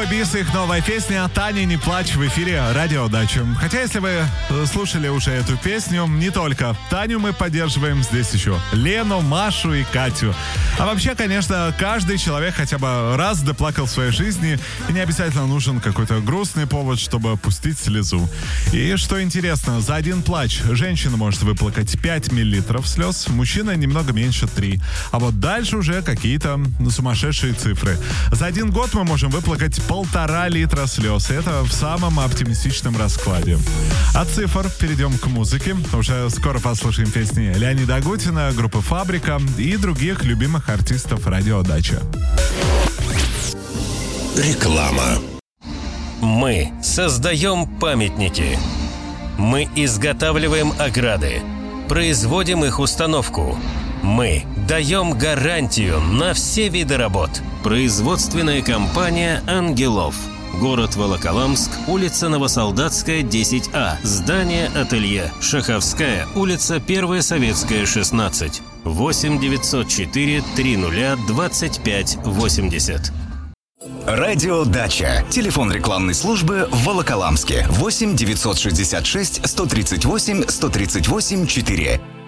Группа БИС, их новая песня «Таня, не плачь» в эфире «Радио Дача». Хотя, если вы слушали уже эту песню, не только Таню мы поддерживаем, здесь еще Лену, Машу и Катю. А вообще, конечно, каждый человек хотя бы раз доплакал в своей жизни, и не обязательно нужен какой-то грустный повод, чтобы пустить слезу. И что интересно, за один плач женщина может выплакать 5 миллилитров слез, мужчина немного меньше 3. А вот дальше уже какие-то сумасшедшие цифры. За один год мы можем выплакать 1,5 литра слез. И это в самом оптимистичном раскладе. От цифр перейдем к музыке. Уже скоро послушаем песни Леонида Агутина, группы «Фабрика» и других любимых артистов «Радио Дача». Реклама. Мы создаем памятники. Мы изготавливаем ограды. Производим их установку. Мы даем гарантию на все виды работ. Производственная компания «Ангелов». Город Волоколамск, улица Новосолдатская, 10А. Здание «Ателье». Шаховская, улица 1 Советская, 16. 8 904 30 25 80. Радио Дача. Телефон рекламной службы в Волоколамске. 8 966 138 138 4.